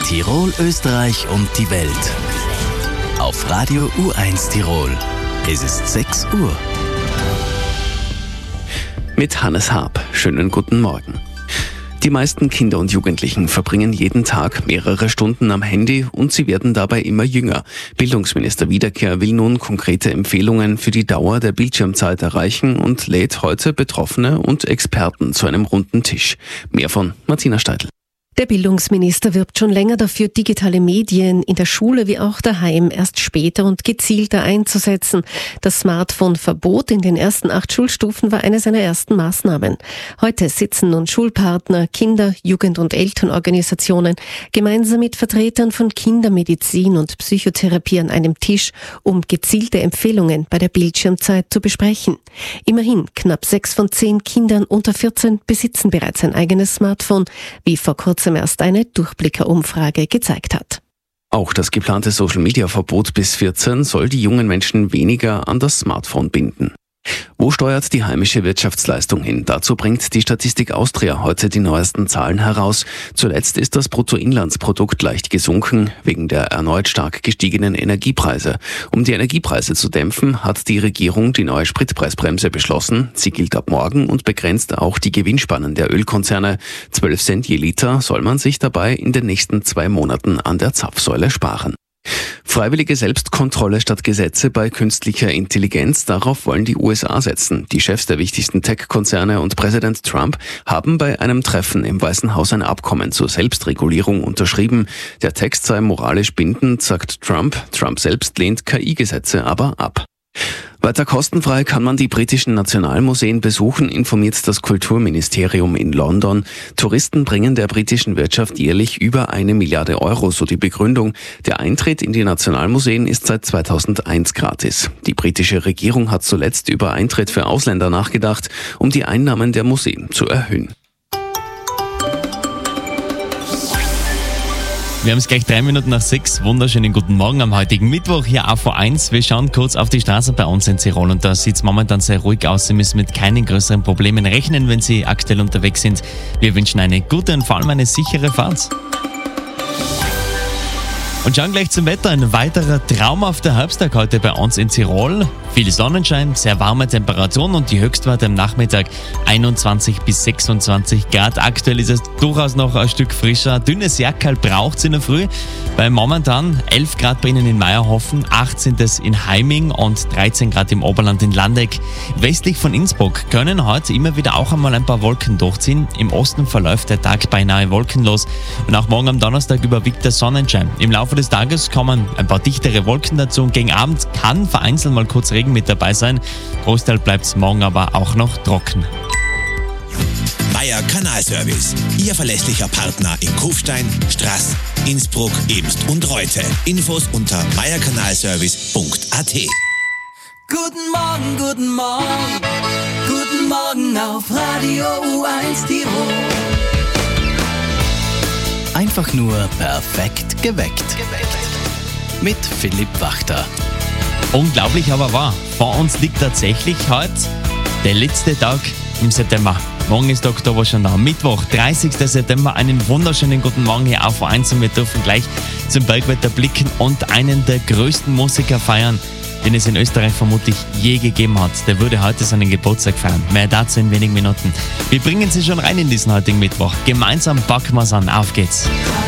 Tirol, Österreich und die Welt. Auf Radio U1 Tirol. Es ist 6 Uhr. Mit Hannes Haab. Schönen guten Morgen. Die meisten Kinder und Jugendlichen verbringen jeden Tag mehrere Stunden am Handy und sie werden dabei immer jünger. Bildungsminister Wiederkehr will nun konkrete Empfehlungen für die Dauer der Bildschirmzeit erreichen und lädt heute Betroffene und Experten zu einem runden Tisch. Mehr von Martina Steidl. Der Bildungsminister wirbt schon länger dafür, digitale Medien in der Schule wie auch daheim erst später und gezielter einzusetzen. Das Smartphone-Verbot in den ersten 8 Schulstufen war eine seiner ersten Maßnahmen. Heute sitzen nun Schulpartner, Kinder-, Jugend- und Elternorganisationen gemeinsam mit Vertretern von Kindermedizin und Psychotherapie an einem Tisch, um gezielte Empfehlungen bei der Bildschirmzeit zu besprechen. Immerhin, knapp 6 von 10 Kindern unter 14 besitzen bereits ein eigenes Smartphone, wie vor kurzem erst eine Durchblicker-Umfrage gezeigt hat. Auch das geplante Social-Media-Verbot bis 14 soll die jungen Menschen weniger an das Smartphone binden. Wo steuert die heimische Wirtschaftsleistung hin? Dazu bringt die Statistik Austria heute die neuesten Zahlen heraus. Zuletzt ist das Bruttoinlandsprodukt leicht gesunken, wegen der erneut stark gestiegenen Energiepreise. Um die Energiepreise zu dämpfen, hat die Regierung die neue Spritpreisbremse beschlossen. Sie gilt ab morgen und begrenzt auch die Gewinnspannen der Ölkonzerne. 12 Cent je Liter soll man sich dabei in den nächsten 2 Monaten an der Zapfsäule sparen. Freiwillige Selbstkontrolle statt Gesetze bei künstlicher Intelligenz, darauf wollen die USA setzen. Die Chefs der wichtigsten Tech-Konzerne und Präsident Trump haben bei einem Treffen im Weißen Haus ein Abkommen zur Selbstregulierung unterschrieben. Der Text sei moralisch bindend, sagt Trump. Trump selbst lehnt KI-Gesetze aber ab. Weiter kostenfrei kann man die britischen Nationalmuseen besuchen, informiert das Kulturministerium in London. Touristen bringen der britischen Wirtschaft jährlich über 1 Milliarde Euro, so die Begründung. Der Eintritt in die Nationalmuseen ist seit 2001 gratis. Die britische Regierung hat zuletzt über Eintritt für Ausländer nachgedacht, um die Einnahmen der Museen zu erhöhen. Wir haben es gleich 3 Minuten nach 6. Wunderschönen guten Morgen am heutigen Mittwoch hier AV1. Wir schauen kurz auf die Straße bei uns in Tirol und da sieht es momentan sehr ruhig aus. Sie müssen mit keinen größeren Problemen rechnen, wenn Sie aktuell unterwegs sind. Wir wünschen eine gute und vor allem eine sichere Fahrt. Und schauen gleich zum Wetter. Ein weiterer traumhafter Herbsttag heute bei uns in Tirol. Viel Sonnenschein, sehr warme Temperaturen und die Höchstwerte am Nachmittag 21 bis 26 Grad. Aktuell ist es durchaus noch ein Stück frischer. Dünnes Jackerl braucht es in der Früh. Bei momentan 11 Grad bei Ihnen in Meierhofen, 18 in Heiming und 13 Grad im Oberland in Landeck. Westlich von Innsbruck können heute immer wieder auch einmal ein paar Wolken durchziehen. Im Osten verläuft der Tag beinahe wolkenlos und auch morgen am Donnerstag überwiegt der Sonnenschein. Im Laufe des Tages kommen ein paar dichtere Wolken dazu und gegen Abend kann vereinzelt mal kurz Regen mit dabei sein. Großteil bleibt es morgen aber auch noch trocken. Meier Kanalservice. Ihr verlässlicher Partner in Kufstein, Straß, Innsbruck, Ebst und Reute. Infos unter meierkanalservice.at. Guten Morgen, guten Morgen. Guten Morgen auf Radio U1 Tirol. Einfach nur perfekt geweckt. Mit Philipp Wachter. Unglaublich, aber wahr. Vor uns liegt tatsächlich heute der letzte Tag im September. Morgen ist der Oktober schon da. Mittwoch, 30. September. Einen wunderschönen guten Morgen hier auf A1 und wir dürfen gleich zum Bergwetter blicken und einen der größten Musiker feiern, den es in Österreich vermutlich je gegeben hat. Der würde heute seinen Geburtstag feiern. Mehr dazu in wenigen Minuten. Wir bringen Sie schon rein in diesen heutigen Mittwoch. Gemeinsam packen wir's an. Auf geht's.